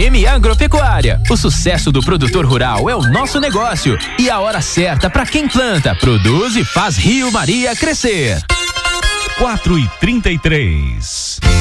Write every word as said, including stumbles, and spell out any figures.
M Agropecuária. O sucesso do produtor rural é o nosso negócio e a hora certa para quem planta, produz e faz Rio Maria crescer. quatro e trinta e três.